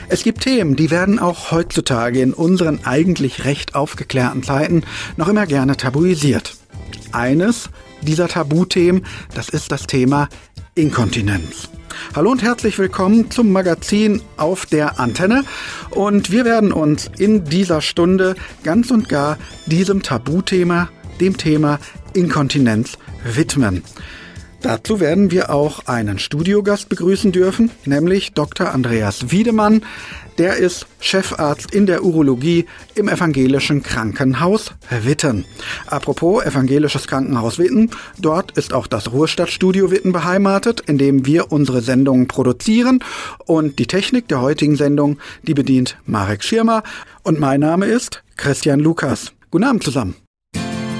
Es gibt Themen, die werden auch heutzutage in unseren eigentlich recht aufgeklärten Zeiten noch immer gerne tabuisiert. Eines dieser Tabuthemen, das ist das Thema Inkontinenz. Hallo und herzlich willkommen zum Magazin auf der Antenne. Und wir werden uns in dieser Stunde ganz und gar diesem Tabuthema, dem Thema Inkontinenz, widmen. Dazu werden wir auch einen Studiogast begrüßen dürfen, nämlich Dr. Andreas Wiedemann. Der ist Chefarzt in der Urologie im Evangelischen Krankenhaus Witten. Apropos Evangelisches Krankenhaus Witten, dort ist auch das Ruhestadtstudio Witten beheimatet, in dem wir unsere Sendungen produzieren. Und die Technik der heutigen Sendung, die bedient Marek Schirmer. Und mein Name ist Christian Lukas. Guten Abend zusammen.